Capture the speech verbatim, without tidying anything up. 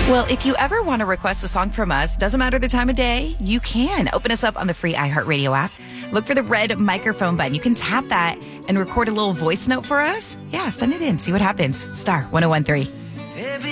Well, if you ever want to request a song from us, doesn't matter the time of day, you can. Open us up on the free iHeartRadio app. Look for the red microphone button. You can tap that and record a little voice note for us. Yeah, send it in. See what happens. Star one oh one three.